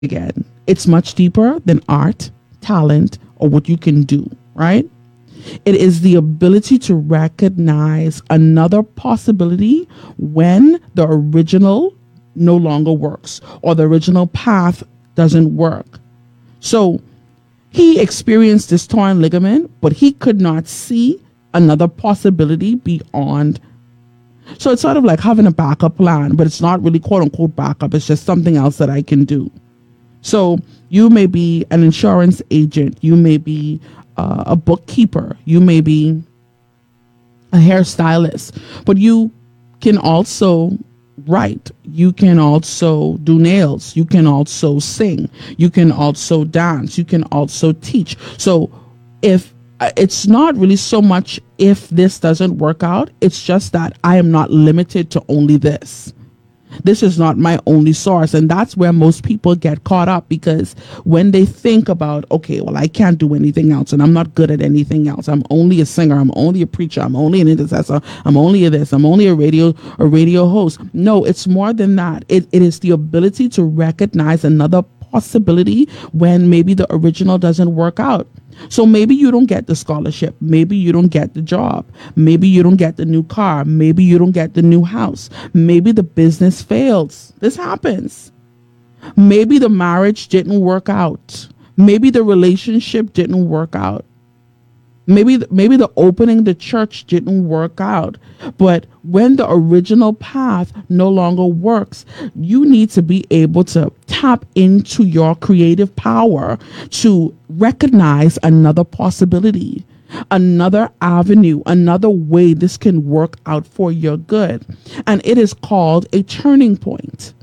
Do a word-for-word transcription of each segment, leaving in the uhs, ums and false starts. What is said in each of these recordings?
again, it's much deeper than art, talent, or what you can do, right? It is the ability to recognize another possibility when the original no longer works or the original path doesn't work. So he experienced this torn ligament, but he could not see another possibility beyond. So it's sort of like having a backup plan, but it's not really quote unquote backup. It's just something else that I can do. So you may be an insurance agent. You may be uh, a bookkeeper. You may be a hairstylist, but you can also write. You can also do nails. You can also sing. You can also dance. You can also teach. So if it's not really so much if this doesn't work out, it's just that I am not limited to only this. This is not my only source. And that's where most people get caught up, because when they think about, okay, well, I can't do anything else and I'm not good at anything else. I'm only a singer. I'm only a preacher. I'm only an intercessor. I'm only a this. I'm only a radio, a radio host. No, it's more than that. It, it is the ability to recognize another possibility when maybe the original doesn't work out. So maybe you don't get the scholarship. Maybe you don't get the job. Maybe you don't get the new car. Maybe you don't get the new house. Maybe the business fails. This happens. Maybe the marriage didn't work out. Maybe the relationship didn't work out. Maybe, maybe the opening the church didn't work out. But when the original path no longer works, you need to be able to tap into your creative power to recognize another possibility, another avenue, another way this can work out for your good. And it is called a turning point.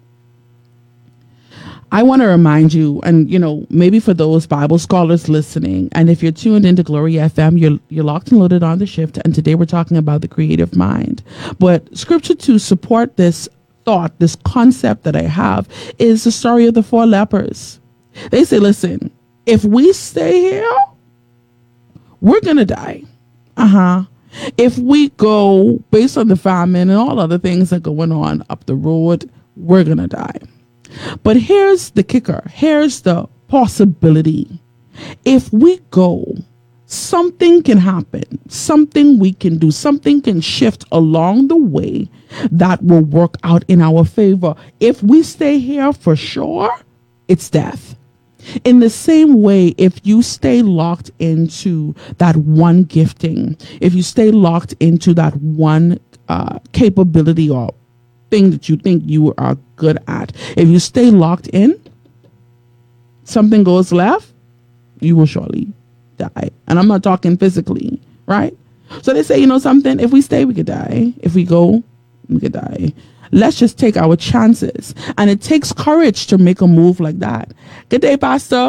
I want to remind you, and, you know, maybe for those Bible scholars listening, and if you're tuned into Glory F M, you're, you're locked and loaded on the shift. And today we're talking about the creative mind. But scripture to support this thought, this concept that I have, is the story of the four lepers. They say, listen, if we stay here, we're going to die. Uh-huh. If we go based on the famine and all other things that are going on up the road, we're going to die. But here's the kicker. Here's the possibility. If we go, something can happen. Something we can do. Something can shift along the way that will work out in our favor. If we stay here, for sure, it's death. In the same way, if you stay locked into that one gifting, if you stay locked into that one uh, capability or thing that you think you are good at, if you stay locked in, something goes left, you will surely die. And I'm not talking physically, right? So they say, you know something, if we stay, we could die. If we go, we could die. Let's just take our chances. And it takes courage to make a move like that. Good day, Pastor.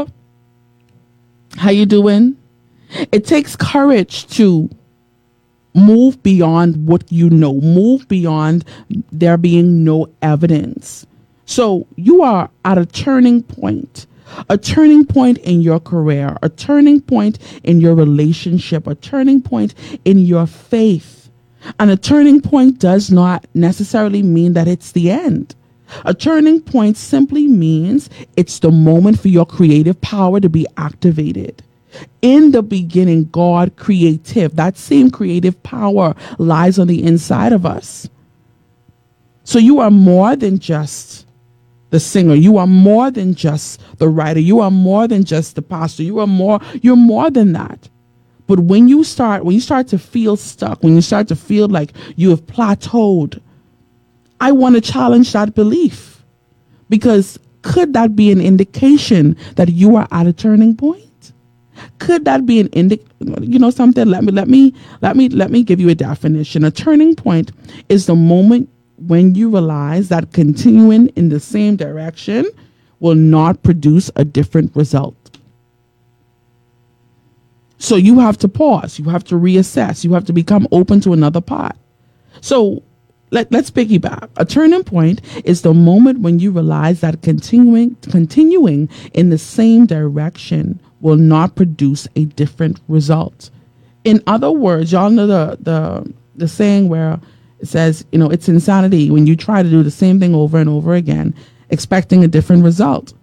How you doing? It takes courage to move beyond what you know. Move beyond there being no evidence. So you are at a turning point. A turning point in your career. A turning point in your relationship. A turning point in your faith. And a turning point does not necessarily mean that it's the end. A turning point simply means it's the moment for your creative power to be activated. In the beginning, God creative, that same creative power lies on the inside of us. So you are more than just the singer. You are more than just the writer. You are more than just the pastor. You are more, you're more than that. But when you start, when you start to feel stuck, when you start to feel like you have plateaued, I want to challenge that belief, because could that be an indication that you are at a turning point? Could that be an indi- you know something? Let me let me let me let me give you a definition. A turning point is the moment when you realize that continuing in the same direction will not produce a different result. So you have to pause. You have to reassess. You have to become open to another path. So let, let's piggyback. A turning point is the moment when you realize that continuing continuing in the same direction will not produce a different result. In other words, y'all know the the the saying where it says, you know, it's insanity when you try to do the same thing over and over again, expecting a different result.